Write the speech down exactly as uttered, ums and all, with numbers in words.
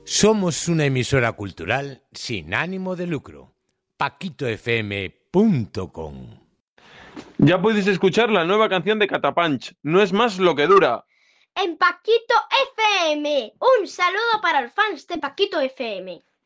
Somos una emisora cultural sin ánimo de lucro. paquito f m punto com. Ya podéis escuchar la nueva canción de Catapunch, No es más lo que dura. En Paquito F M. Un saludo para los fans de Paquito F M.